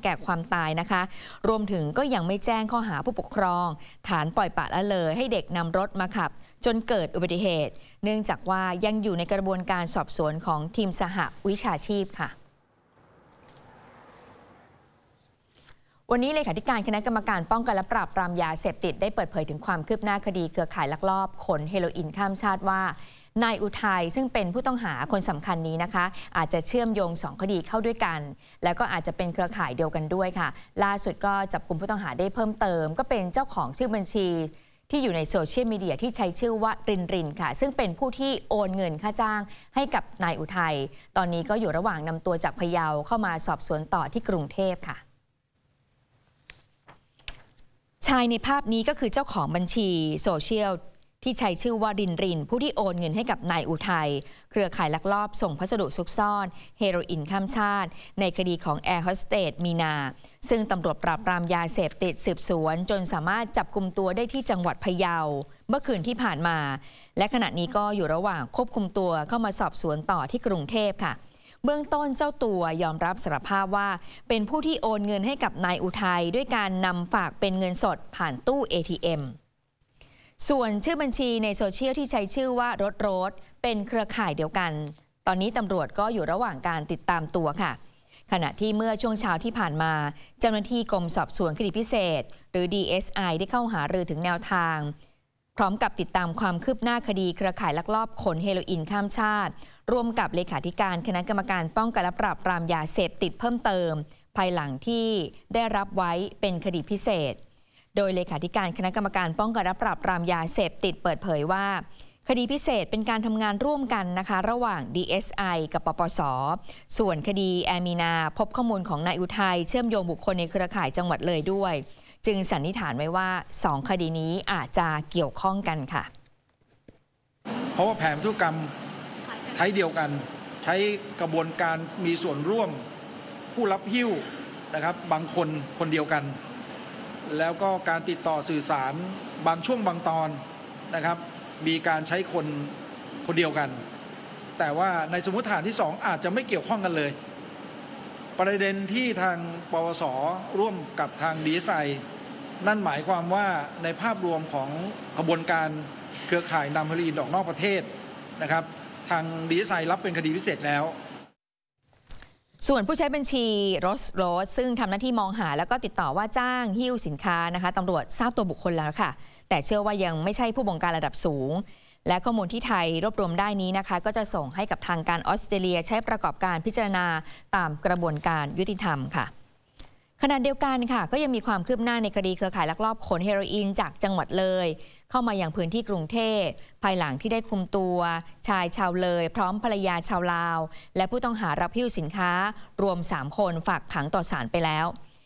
แก่ความตายนะคะรวมถึงก็ยังไม่แจ้งข้อหาผู้ปกครองฐานปล่อยปละละเลยให้เด็กนำรถมาขับจนเกิดอุบัติเหตุเนื่องจากว่ายังอยู่ในกระบวนการสอบสวนของทีมสหวิชาชีพค่ะวันนี้เลขาธิการคณะกรรมการป้องกันและปราบปรามยาเสพติดได้เปิดเผยถึงความคืบหน้าคดีเครือข่ายลักลอบขนเฮโรอีนข้ามชาติว่านายอุทัยซึ่งเป็นผู้ต้องหาคนสำคัญนี้นะคะอาจจะเชื่อมโยง2คดีเข้าด้วยกันแล้วก็อาจจะเป็นเครือข่ายเดียวกันด้วยค่ะล่าสุดก็จับกุมผู้ต้องหาได้เพิ่มเติมก็เป็นเจ้าของชื่อบัญชีที่อยู่ในโซเชียลมีเดียที่ใช้ชื่อว่ารินค่ะซึ่งเป็นผู้ที่โอนเงินค่าจ้างให้กับนายอุทัยตอนนี้ก็อยู่ระหว่างนำตัวจากพะเยาเข้ามาสอบสวนต่อที่กรุงเทพค่ะชายในภาพนี้ก็คือเจ้าของบัญชีโซเชียลที่ใช้ชื่อว่ารินผู้ที่โอนเงินให้กับนายอุทัยเครือข่ายลักลอบส่งพัสดุซุกซ่อนเฮโรอีนข้ามชาติในคดีของแอร์โฮสเตสมีนาซึ่งตำรวจปราบปรามยาเสพติดสืบสวนจนสามารถจับกุมตัวได้ที่จังหวัดพะเยาเมื่อคืนที่ผ่านมาและขณะนี้ก็อยู่ระหว่างควบคุมตัวเข้ามาสอบสวนต่อที่กรุงเทพค่ะเบื้องต้นเจ้าตัวยอมรับสารภาพว่าเป็นผู้ที่โอนเงินให้กับนายอุทัยด้วยการนำฝากเป็นเงินสดผ่านตู้ ATM ส่วนชื่อบัญชีในโซเชียลที่ใช้ชื่อว่ารถเป็นเครือข่ายเดียวกันตอนนี้ตำรวจก็อยู่ระหว่างการติดตามตัวค่ะขณะที่เมื่อช่วงเช้าที่ผ่านมาเจ้าหน้าที่กรมสอบสวนคดีพิเศษหรือ DSI ได้เข้าหารือถึงแนวทางพร้อมกับติดตามความคืบหน้าคดีเครือข่ายลักลอบขนเฮโรอีนข้ามชาติร่วมกับเลขาธิการคณะกรรมการป้องกันและปราบปรามยาเสพติดเพิ่มเติมภายหลังที่ได้รับไว้เป็นคดีพิเศษโดยเลขาธิการคณะกรรมการป้องกันและปราบปรามยาเสพติดเปิดเผยว่าคดีพิเศษเป็นการทำงานร่วมกันนะคะระหว่าง DSI กับปปส.ส่วนคดีแอร์มีนาพบข้อมูลของนายอุทัยเชื่อมโยงบุคคลในเครือข่ายจังหวัดเลยด้วยจึงสันนิษฐานไว้ว่า2คดีนี้อาจจะเกี่ยวข้องกันค่ะเพราะว่าแผนธุรกรรมใช้เดียวกันใช้กระบวนการมีส่วนร่วมผู้รับหิ้วนะครับบางคนคนเดียวกันแล้วก็การติดต่อสื่อสารบางช่วงบางตอนนะครับมีการใช้คนเดียวกันแต่ว่าในสมมติฐานที่2อาจจะไม่เกี่ยวข้องกันเลยประเด็นที่ทางปวส.ร่วมกับทาง DSI นั่นหมายความว่าในภาพรวมของกระบวนการเครือข่ายนำเฮโรอีนออกนอกประเทศนะครับทาง DSI รับเป็นคดีพิเศษแล้วส่วนผู้ใช้บัญชีโรสซึ่งทำหน้าที่มองหาแล้วก็ติดต่อว่าจ้างหิ้วสินค้านะคะตำรวจทราบตัวบุคคลแล้วค่ะแต่เชื่อว่ายังไม่ใช่ผู้บงการระดับสูงและข้อมูลที่ไทยรวบรวมได้นี้นะคะก็จะส่งให้กับทางการออสเตรเลียใช้ประกอบการพิจารณาตามกระบวนการยุติธรรมค่ะขณะเดียวกันค่ะก็ยังมีความคืบหน้าในคดีเครือข่ายลักลอบขนเฮโรอีนจากจังหวัดเลยเข้ามายังพื้นที่กรุงเทพภายหลังที่ได้คุมตัวชายชาวเลยพร้อมภรรยาชาวลาวและผู้ต้องหารับหิ้วสินค้ารวม3คนฝากขังต่อศาลไปแล้ว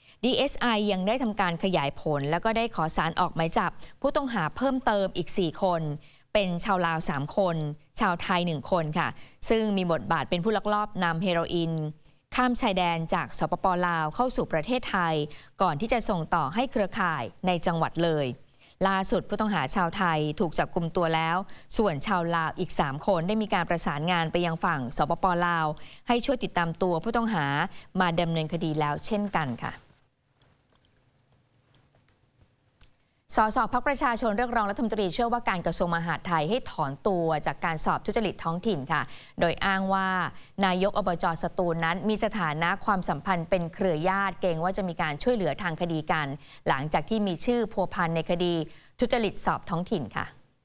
DSI ยังได้ทำการขยายผลแล้วก็ได้ขอศาลออกหมายจับผู้ต้องหาเพิ่มเติมอีก4คนเป็นชาวลาว3คนชาวไทย1คนค่ะซึ่งมีบทบาทเป็นผู้ลักลอบนำเฮโรอีนข้ามชายแดนจากสปป.ลาวเข้าสู่ประเทศไทยก่อนที่จะส่งต่อให้เครือข่ายในจังหวัดเลยล่าสุดผู้ต้องหาชาวไทยถูกจับกุมตัวแล้วส่วนชาวลาวอีก3คนได้มีการประสานงานไปยังฝั่งสปป.ลาวให้ช่วยติดตามตัวผู้ต้องหามาดำเนินคดีแล้วเช่นกันค่ะสส.พรรคประชาชนเรียกร้องรัฐมนตรีเชื่อว่าการกระทรวงมหาดไทยให้ถอนตัวจากการสอบทุจริตท้องถิ่นค่ะโดยอ้างว่านายกอบจ.สตูลนั้นมีสถานะความสัมพันธ์เป็นเครือญาติเกรงว่าจะมีการช่วยเหลือทางคดีกันหลังจากที่มีชื่อพัวพันในคดีทุจริตสอบท้องถิ่นค่ะ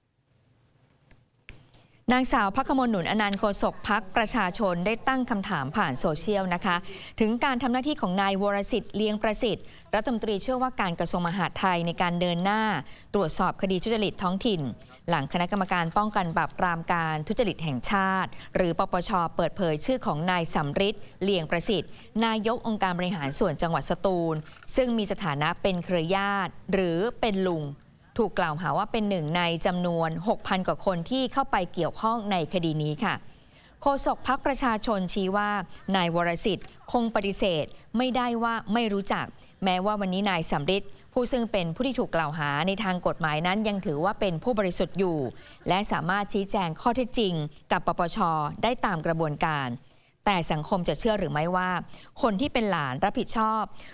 นางสาวภัคมล หนุนอนันต์โฆษกพรรคประชาชนได้ตั้งคำถามผ่านโซเชียลนะคะถึงการทำหน้าที่ของนายวรสิทธิ์เลียงประสิทธิ์รัฐมนตรีเชื่อว่าการกระทรวงมหาดไทยในการเดินหน้าตรวจสอบคดีทุจริตท้องถิ่นหลังคณะกรรมการป้องกันปราบปรามการทุจริตแห่งชาติหรือปปช.เปิดเผยชื่อของนายสำริดเลียงประสิทธิ์นายกองค์การบริหารส่วนจังหวัดสตูลซึ่งมีสถานะเป็นเครือญาติหรือเป็นลุงถูกกล่าวหาว่าเป็นหนึ่งในจำนวน 6,000 กว่าคนที่เข้าไปเกี่ยวข้องในคดีนี้ค่ะโฆษกพรรคประชาชนชี้ว่านายวรสิทธิ์คงปฏิเสธไม่ได้ว่าไม่รู้จักแม้ว่าวันนี้นายสำริดผู้ซึ่งเป็นผู้ที่ถูกกล่าวหาในทางกฎหมายนั้นยังถือว่าเป็นผู้บริสุทธิ์อยู่และสามารถชี้แจงข้อเท็จจริงกับปปช.ได้ตามกระบวนการแต่สังคมจะเชื่อหรือไม่ว่าคนที่เป็นหลานรับผิดชอบ